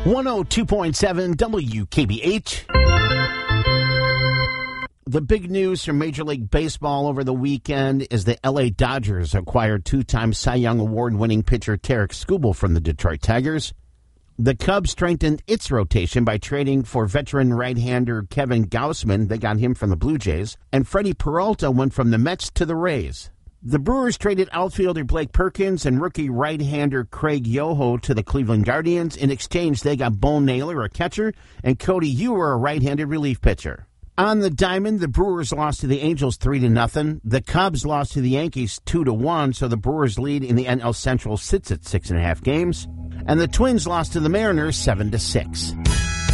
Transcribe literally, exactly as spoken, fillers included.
one oh two point seven W K B H. The big news from Major League Baseball over the weekend is the L A Dodgers acquired two-time Cy Young Award-winning pitcher Tarik Skubal from the Detroit Tigers. The Cubs strengthened its rotation by trading for veteran right-hander Kevin Gausman. They got him from the Blue Jays. And Freddie Peralta went from the Mets to the Rays. The Brewers traded outfielder Blake Perkins and rookie right-hander Craig Yoho to the Cleveland Guardians. In exchange, they got Bo Naylor, a catcher, and Cody Ewer, a right-handed relief pitcher. On the diamond, the Brewers lost to the Angels three to nothing. The Cubs lost to the Yankees two to one, so the Brewers' lead in the N L Central sits at six and a half games. And the Twins lost to the Mariners seven to six.